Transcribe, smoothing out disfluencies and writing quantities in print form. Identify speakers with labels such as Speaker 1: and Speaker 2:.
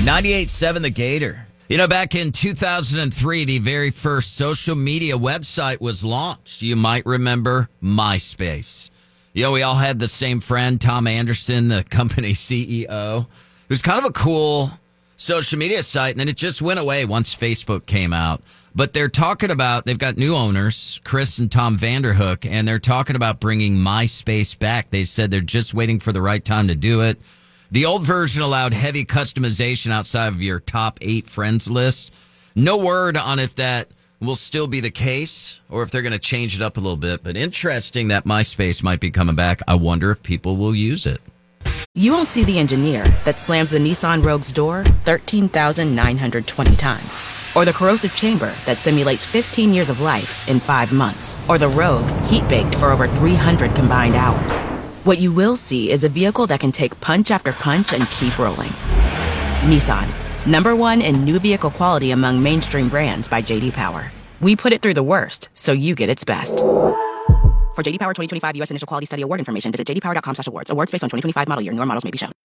Speaker 1: 98.7 The Gator. You know, back in 2003, the very first social media website was launched. You might remember MySpace. You know, we all had the same friend, Tom Anderson, the company CEO. It was kind of a cool social media site, and then it just went away once Facebook came out. But they're talking about, they've got new owners, Chris and Tom Vanderhook, and they're talking about bringing MySpace back. They said they're just waiting for the right time to do it. The old version allowed heavy customization outside of your top 8 friends list. No word on if that will still be the case or if they're going to change it up a little bit. But interesting that MySpace might be coming back. I wonder if people will use it.
Speaker 2: You won't see the engineer that slams the Nissan Rogue's door 13,920 times. Or the corrosive chamber that simulates 15 years of life in 5 months. Or the Rogue heat-baked for over 300 combined hours. What you will see is a vehicle that can take punch after punch and keep rolling. Nissan, #1 in new vehicle quality among mainstream brands by J.D. Power. We put it through the worst, so you get its best. For J.D. Power 2025 U.S. Initial Quality Study Award information, visit jdpower.com/awards. Awards based on 2025 model year. Newer models may be shown.